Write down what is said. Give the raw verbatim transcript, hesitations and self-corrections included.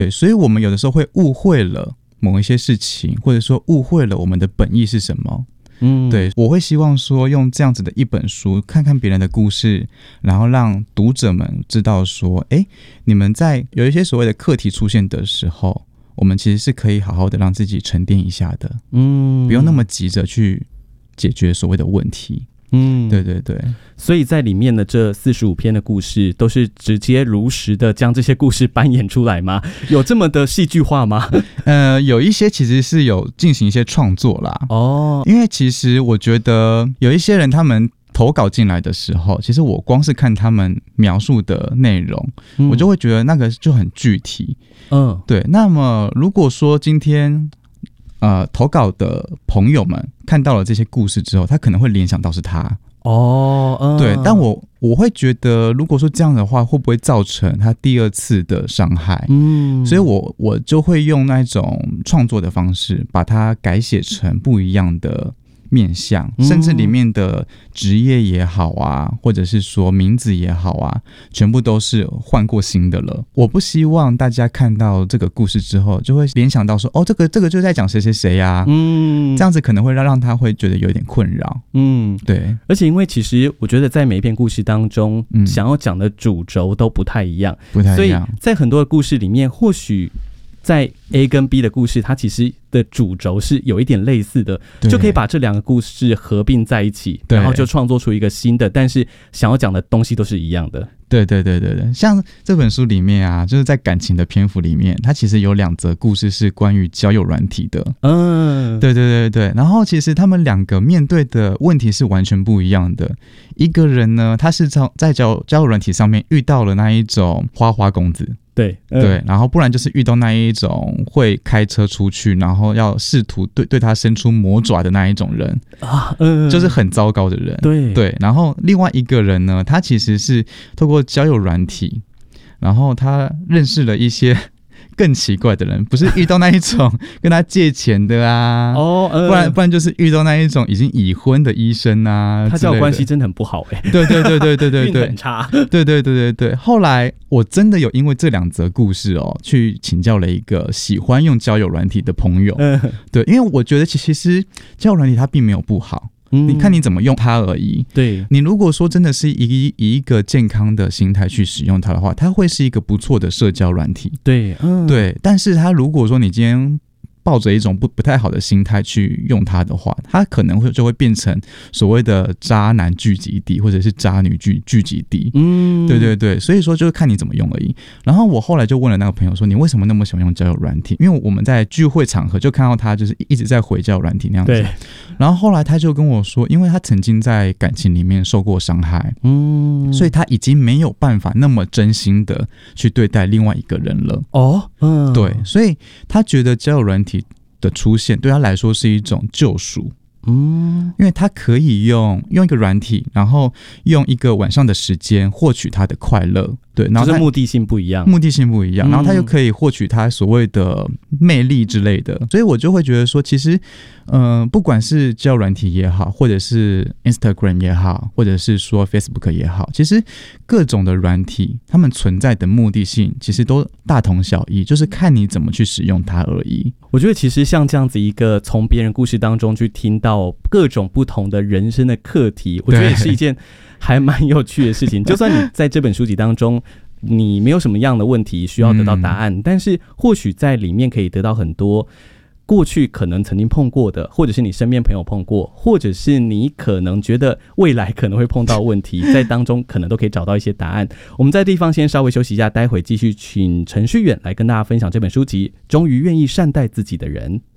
对，所以我们有的时候会误会了某一些事情，或者说误会了我们的本意是什么。嗯，对，我会希望说用这样子的一本书，看看别人的故事，然后让读者们知道说，哎，你们在有一些所谓的课题出现的时候，我们其实是可以好好的让自己沉淀一下的，嗯，不用那么急着去解决所谓的问题。嗯，对对对， 所以在里面的这四十五篇的故事都是直接如实的将这些故事扮演出来吗？有这么的戏剧化吗？ 呃，有一些其实是有进行一些创作啦。哦，因为其实我觉得有一些人他们投稿进来的时候，其实我光是看他们描述的内容，嗯，我就会觉得那个就很具体。嗯，对。那么如果说今天呃，投稿的朋友们看到了这些故事之后，他可能会联想到是他哦，嗯，对，但我我会觉得，如果说这样的话，会不会造成他第二次的伤害？嗯，所以我我就会用那种创作的方式，把它改写成不一样的面向，甚至里面的职业也好啊，或者是说名字也好啊，全部都是换过新的了。我不希望大家看到这个故事之后就会联想到说，哦，这个这个就在讲谁谁谁啊，嗯，这样子可能会让让他会觉得有点困扰。嗯，对。 而且因为其实我觉得在每一篇故事当中，嗯，想要讲的主轴都不太一样， 不太一样， 所以在很多的故事里面，或许在 A 跟 B 的故事，它其实的主轴是有一点类似的，就可以把这两个故事合并在一起，然后就创作出一个新的，但是想要讲的东西都是一样的。 对对对对对，像这本书里面啊，就是在感情的篇幅里面，它其实有两则故事是关于交友软体的。嗯，对对对对，然后其实他们两个面对的问题是完全不一样的。一个人呢，他是在交交友软体上面遇到了那一种花花公子。 对、 嗯、对，然后不然就是遇到那一种会开车出去，然后要试图对对他伸出魔爪的那一种人啊，嗯，就是很糟糕的人。 对对， 然后另外一个人呢，他其实是透过交友软体，然后他认识了一些更奇怪的人，不是遇到那一种跟他借钱的啊，哦，呃、不然不然就是遇到那一种已经已婚的医生啊， 他交友关系真的很不好哎、欸， 对对对对对对对， 很差， 对对对对对。后来我真的有因为这两则故事哦，去请教了一个喜欢用交友软体的朋友，嗯，对，因为我觉得其实交友软体它并没有不好。你看你怎么用它而已。 对， 你如果说真的是以以一个健康的心态去使用它的话，它会是一个不错的社交软体。 对，嗯， 对。但是它如果说你今天抱着一种不不太好的心态去用它的话，它可能会就会变成所谓的渣男聚集地，或者是渣女聚聚集地。嗯，对对对，所以说就是看你怎么用而已。然后我后来就问了那个朋友说，你为什么那么喜欢用交友软体？因为我们在聚会场合就看到他就是一直在回交友软体那样子。 对。 然后后来他就跟我说，因为他曾经在感情里面受过伤害，嗯，所以他已经没有办法那么真心的去对待另外一个人了。哦，嗯，对，所以他觉得交友软体的出现对他来说是一种救赎。嗯，因为他可以用用一个软体，然后用一个晚上的时间获取他的快乐，对，然后就是目的性不一样， 目的性不一样，然后他又可以获取他所谓的魅力之类的，所以我就会觉得说，其实，呃，不管是交友软体也好，或者是 Instagram 也好，或者是说 Facebook 也好，其实各种的软体，他们存在的目的性其实都大同小异，就是看你怎么去使用它而已。 我觉得其实像这样子一个从别人故事当中去听到各种不同的人生的课题，我觉得也是一件还蛮有趣的事情。就算你在这本书籍当中你没有什么样的问题需要得到答案、嗯、但是或许在里面可以得到很多过去可能曾经碰过的，或者是你身边朋友碰过，或者是你可能觉得未来可能会碰到问题，在当中可能都可以找到一些答案。我们在地方先稍微休息一下，待会继续请陈旭远来跟大家分享这本书籍《终于愿意善待自己的人》。